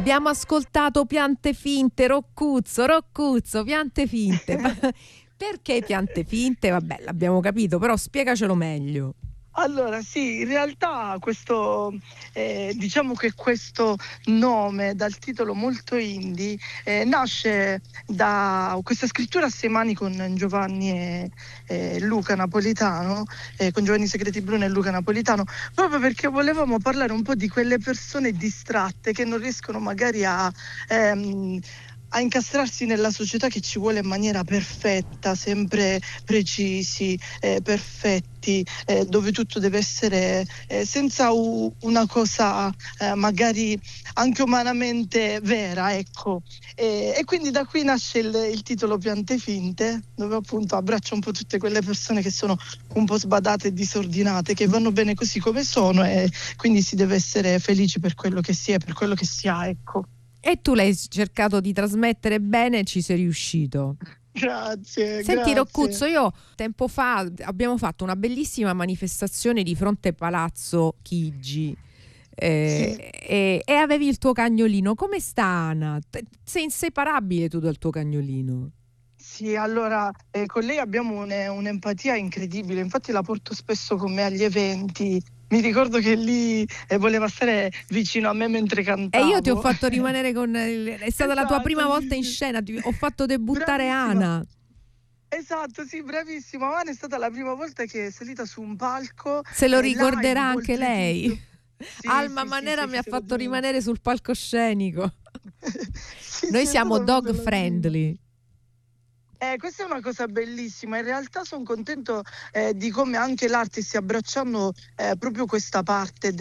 Abbiamo ascoltato Piante Finte, Roccuzzo, Piante Finte. Perché Piante Finte? Vabbè, l'abbiamo capito, però spiegacelo meglio. Allora sì, in realtà questo diciamo che questo nome dal titolo molto indie nasce da questa scrittura a sei mani con Giovanni e Luca Napolitano, con Giovanni Segreti Bruno e Luca Napolitano, proprio perché volevamo parlare un po' di quelle persone distratte che non riescono magari a incastrarsi nella società che ci vuole in maniera perfetta, sempre precisi, perfetti, dove tutto deve essere senza una cosa magari anche umanamente vera, ecco. E quindi da qui nasce il titolo Piante Finte, dove appunto abbraccia un po' tutte quelle persone che sono un po' sbadate e disordinate, che vanno bene così come sono, e quindi si deve essere felici per quello che si è, per quello che si ha, ecco. E tu l'hai cercato di trasmettere bene e ci sei riuscito. Grazie. Senti Roccuzzo, io tempo fa abbiamo fatto una bellissima manifestazione di fronte Palazzo Chigi Sì. e avevi il tuo cagnolino. Come sta Ana? Sei inseparabile tu dal tuo cagnolino. Sì, allora con lei abbiamo un'empatia incredibile, infatti la porto spesso con me agli eventi. Mi ricordo che lì voleva stare vicino a me mentre cantavo. E io ti ho fatto rimanere è stata la tua prima volta in scena, ho fatto debuttare Bravissima. Ana. Esatto, sì, bravissima. Ana è stata la prima volta che è salita su un palco. Se lo live, ricorderà anche lei. Sì, Alma sì, Manera sì, mi ha fatto rimanere sul palcoscenico. Sì, Noi sì, siamo dog proprio friendly. Questa è una cosa bellissima, in realtà sono contento di come anche l'arte stia abbracciando proprio questa parte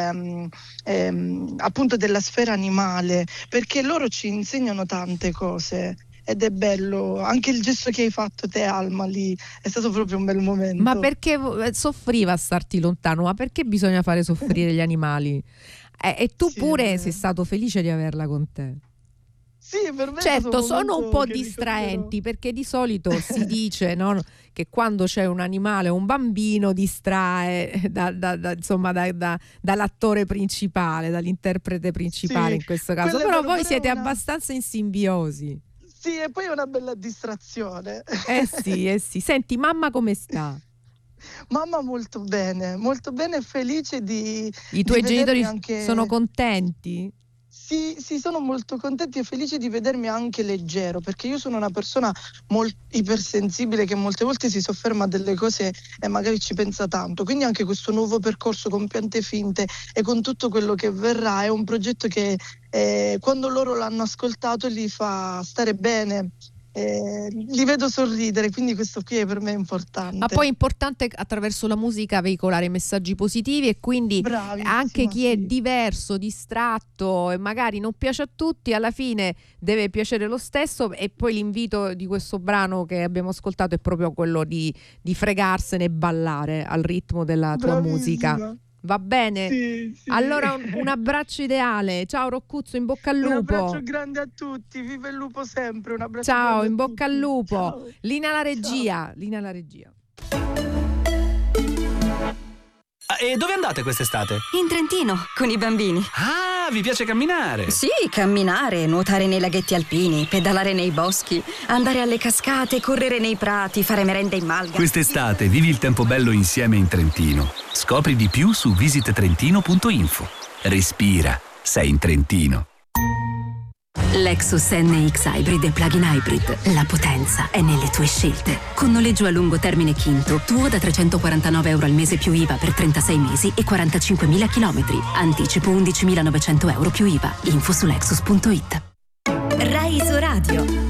appunto della sfera animale, perché loro ci insegnano tante cose ed è bello, anche il gesto che hai fatto te Alma lì è stato proprio un bel momento. Ma perché soffriva a starti lontano? Ma perché bisogna fare soffrire gli animali? E tu Sì, pure sei stato felice di averla con te. Sì, per me Certo, è stato sono un po' che distraenti perché di solito si dice, no, che quando c'è un animale o un bambino distrae dall'attore principale, dall'interprete principale in questo caso. Però voi siete abbastanza in simbiosi. Sì, e poi è una bella distrazione. Sì. Senti, mamma come sta? Mamma molto bene e felice di I tuoi genitori anche... sono contenti? Sì, sono molto contenti e felici di vedermi anche leggero, perché io sono una persona molto ipersensibile che molte volte si sofferma a delle cose e magari ci pensa tanto. Quindi anche questo nuovo percorso con Piante Finte e con tutto quello che verrà è un progetto che quando loro l'hanno ascoltato li fa stare bene. Li vedo sorridere, quindi questo qui è per me importante. Ma poi è importante attraverso la musica veicolare messaggi positivi e quindi anche chi è diverso, distratto e magari non piace a tutti, alla fine deve piacere lo stesso. E poi l'invito di questo brano che abbiamo ascoltato è proprio quello di fregarsene e ballare al ritmo della tua musica. Va bene? Sì. Allora un abbraccio ideale. Ciao Roccuzzo, in bocca al lupo. Un abbraccio grande a tutti, viva il lupo sempre. Un abbraccio ciao, grande in bocca al lupo. Ciao. Linea alla regia. E dove andate quest'estate? In Trentino, con i bambini. Ah, vi piace camminare? Sì, camminare, nuotare nei laghetti alpini, pedalare nei boschi, andare alle cascate, correre nei prati, fare merenda in malga. Quest'estate vivi il tempo bello insieme in Trentino. Scopri di più su visittrentino.info. Respira, sei in Trentino. Lexus NX Hybrid e Plug-in Hybrid. La potenza è nelle tue scelte. Con noleggio a lungo termine Quinto, tuo da €349 al mese più IVA per 36 mesi e 45.000 chilometri. Anticipo €11.900 più IVA. Info su Lexus.it. Rai Isoradio.